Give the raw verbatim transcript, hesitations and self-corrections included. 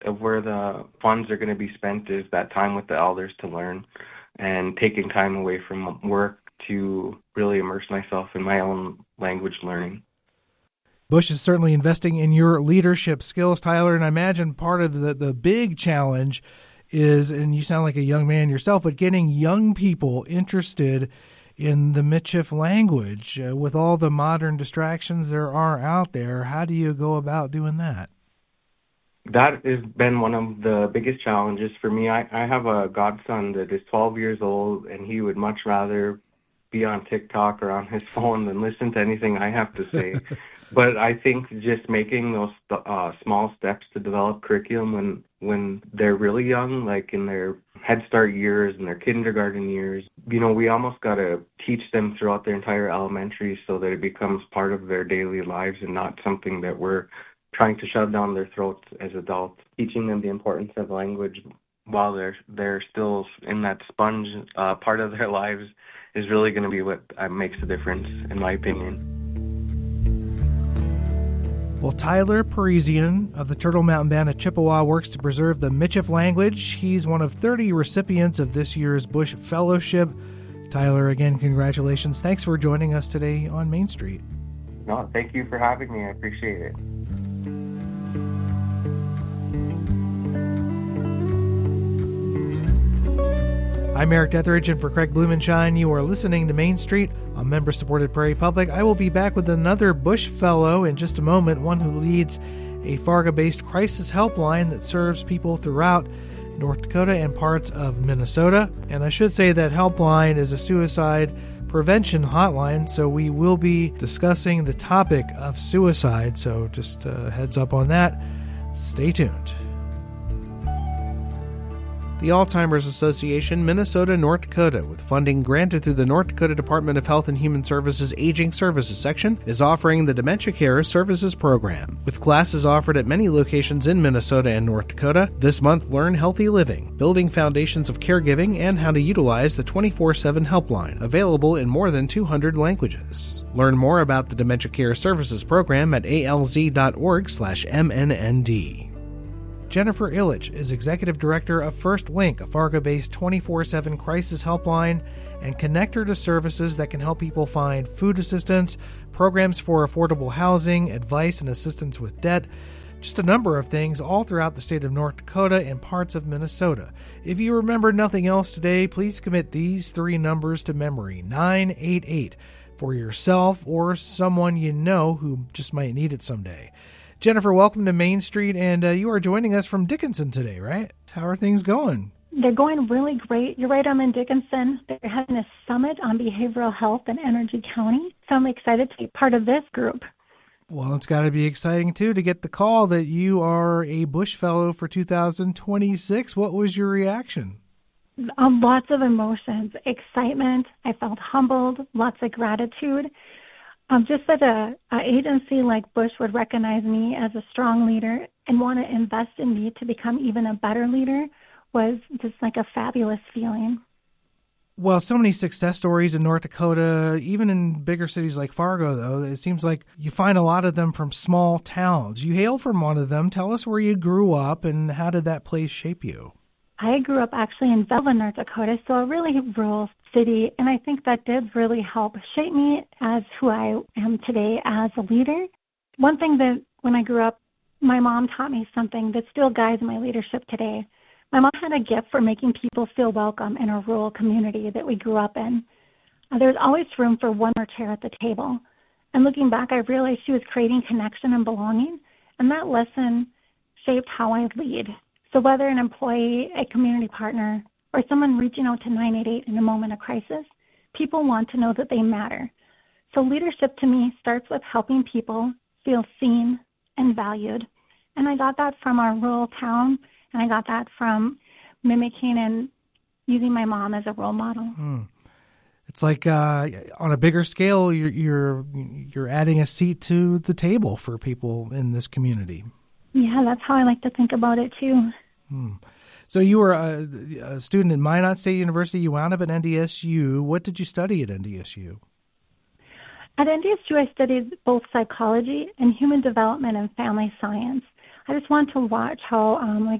of where the funds are going to be spent is that time with the elders to learn and taking time away from work to really immerse myself in my own language learning. Bush is certainly investing in your leadership skills, Tyler, and I imagine part of the, the big challenge is, and you sound like a young man yourself, but getting young people interested in the Michif language. Uh, with all the modern distractions there are out there, how do you go about doing that? That has been one of the biggest challenges for me. I, I have a godson that is twelve years old, and he would much rather be on TikTok or on his phone than listen to anything I have to say. But I think just making those uh, small steps to develop curriculum when when they're really young, like in their Head Start years and their kindergarten years, you know, we almost got to teach them throughout their entire elementary so that it becomes part of their daily lives and not something that we're trying to shove down their throats as adults. Teaching them the importance of language while they're they're still in that sponge uh, part of their lives is really going to be what uh, makes a difference, in my opinion. Well, Tyler Parisian of the Turtle Mountain Band of Chippewa works to preserve the Michif language. He's one of thirty recipients of this year's Bush Fellowship. Tyler, again, congratulations. Thanks for joining us today on Main Street. No, thank you for having me. I appreciate it. I'm Eric Detheridge, and for Craig Blumenshine, you are listening to Main Street on member-supported Prairie Public. I will be back with another Bush Fellow in just a moment, one who leads a Fargo-based crisis helpline that serves people throughout North Dakota and parts of Minnesota. And I should say that helpline is a suicide prevention hotline, so we will be discussing the topic of suicide. So just a heads up on that. Stay tuned. The Alzheimer's Association, Minnesota, North Dakota, with funding granted through the North Dakota Department of Health and Human Services Aging Services section, is offering the Dementia Care Services Program. With classes offered at many locations in Minnesota and North Dakota, this month learn healthy living, building foundations of caregiving, and how to utilize the twenty-four seven helpline, available in more than two hundred languages. Learn more about the Dementia Care Services Program at alz.org slash MNND. Jennifer Illich is Executive Director of First Link, a Fargo-based twenty-four seven crisis helpline and connector to services that can help people find food assistance, programs for affordable housing, advice and assistance with debt, just a number of things all throughout the state of North Dakota and parts of Minnesota. If you remember nothing else today, please commit these three numbers to memory, nine eight eight, for yourself or someone you know who just might need it someday. Jennifer, welcome to Main Street, and uh, you are joining us from Dickinson today, right? How are things going? They're going really great. You're right, I'm in Dickinson. They're having a summit on behavioral health in Energy County, so I'm excited to be part of this group. Well, it's got to be exciting, too, to get the call that you are a Bush Fellow for two thousand twenty-six. What was your reaction? Um, lots of emotions, excitement. I felt humbled, lots of gratitude. Um, just that a, a agency like Bush would recognize me as a strong leader and want to invest in me to become even a better leader was just like a fabulous feeling. Well, so many success stories in North Dakota, even in bigger cities like Fargo, though. It seems like you find a lot of them from small towns. You hail from one of them. Tell us where you grew up and how did that place shape you? I grew up actually in Belleville, North Dakota, so a really rural city, and I think that did really help shape me as who I am today as a leader. One thing that when I grew up, my mom taught me something that still guides my leadership today. My mom had a gift for making people feel welcome in a rural community that we grew up in. Uh, there was always room for one more chair at the table. And looking back, I realized she was creating connection and belonging, and that lesson shaped how I lead. So whether an employee, a community partner, or someone reaching out to nine eight eight in a moment of crisis, people want to know that they matter. So leadership to me starts with helping people feel seen and valued. And I got that from our rural town, and I got that from mimicking and using my mom as a role model. Hmm. It's like uh, on a bigger scale, you're, you're you're adding a seat to the table for people in this community. Yeah, that's how I like to think about it, too. Hmm. So you were a, a student at Minot State University. You wound up at N D S U. What did you study at N D S U? At N D S U, I studied both psychology and human development and family science. I just want to watch how, um, like